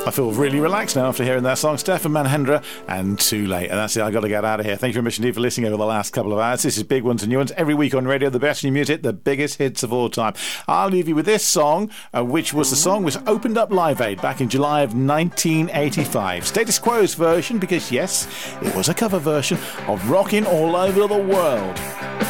I feel really relaxed now after hearing that song. Stefan Mahendra and Too Late. And that's it. I've got to get out of here. Thank you very much indeed for listening over the last couple of hours. This is Big Ones and New Ones. Every week on radio, the best new music, the biggest hits of all time. I'll leave you with this song, which was the song which opened up Live Aid back in July of 1985. Status Quo's version, because yes, it was a cover version of Rockin' All Over the World.